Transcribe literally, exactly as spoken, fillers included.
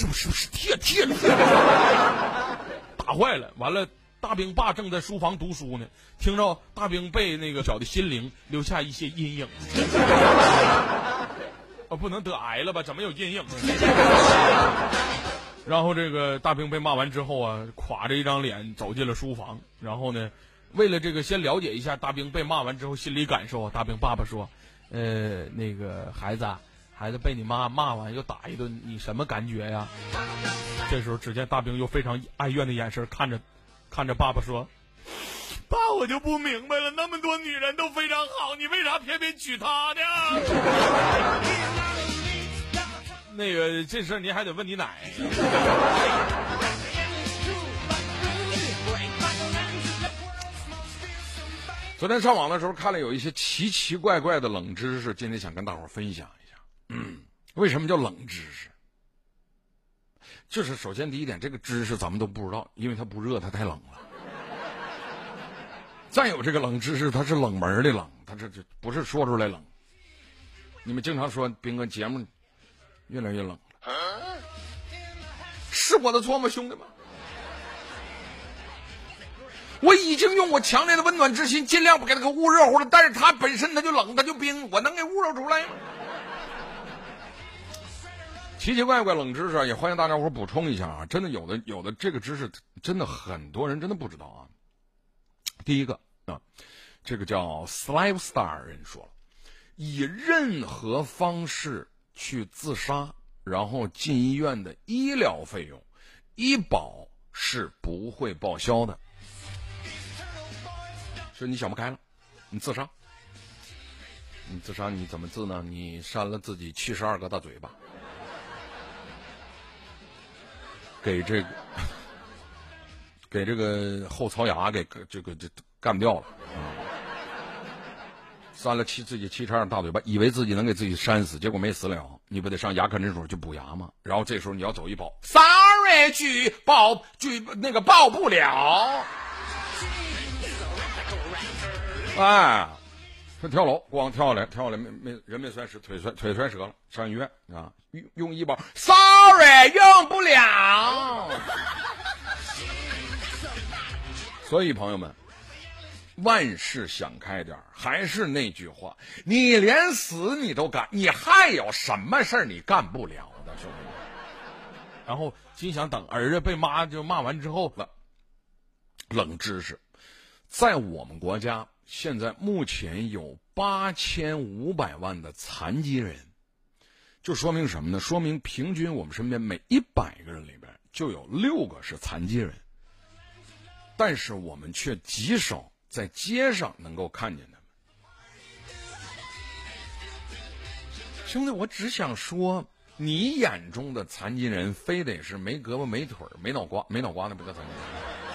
是不是不是贴贴了，打坏了。完了，大兵爸正在书房读书呢，听着大兵被那个小的心灵留下一些阴影。我、哦、不能得癌了吧？怎么有阴影？然后这个大兵被骂完之后啊，垮着一张脸走进了书房。然后呢，为了这个先了解一下大兵被骂完之后心理感受啊，大兵爸爸说：“呃，那个孩子，孩子被你妈骂完又打一顿，你什么感觉呀？”这时候，只见大兵用非常哀怨的眼神看着看着爸爸说：“爸，我就不明白了，那么多女人都非常好，你为啥偏偏娶她呢？”那个这事您还得问你奶。昨天上网的时候看了有一些奇奇怪怪的冷知识，今天想跟大伙儿分享一下。嗯，为什么叫冷知识？就是首先第一点，这个知识咱们都不知道，因为它不热，它太冷了。再有这个冷知识，它是冷门的冷，它这这不是说出来冷。你们经常说兵哥节目越来越冷了，是我的错吗，兄弟们？我已经用我强烈的温暖之心，尽量不给它给捂热乎了，但是它本身它就冷，它就冰，我能给捂热出来吗？奇奇怪怪冷知识也欢迎大家伙补充一下啊！真的有的有的这个知识，真的很多人真的不知道啊。第一个啊，这个叫 Slave Star 人说了，以任何方式去自杀，然后进医院的医疗费用，医保是不会报销的。所以你想不开了，你自杀，你自杀你怎么自呢？你扇了自己七十二个大嘴巴，给这个给这个后槽牙给这个这干掉了。扇了七自己七十二大嘴巴，以为自己能给自己扇死，结果没死了。你不得上牙科诊所去补牙吗？然后这时候你要走一保 ，sorry， 举报举那个报不了。哎，他跳楼，光跳下来，跳下来没没人没摔死，腿摔腿摔折了，上医院啊，用用医保 ，sorry， 用不了。所以朋友们。万事想开点，还是那句话，你连死你都干，你还有什么事儿你干不了的，兄弟们？然后心想，等儿子被妈就骂完之后了。冷知识，在我们国家现在目前有八千五百万的残疾人，就说明什么呢？说明平均我们身边每一百个人里边就有六个是残疾人，但是我们却极少在街上能够看见他们。兄弟，我只想说，你眼中的残疾人非得是没胳膊没腿没脑瓜没脑瓜那不叫残疾人。